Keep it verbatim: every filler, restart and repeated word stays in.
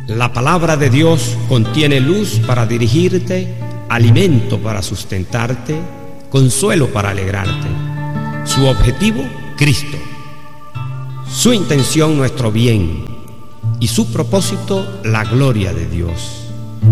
La palabra de Dios contiene luz para dirigirte, alimento para sustentarte, consuelo para alegrarte. Su objetivo, Cristo. Su intención, nuestro bien. Y su propósito, la gloria de Dios.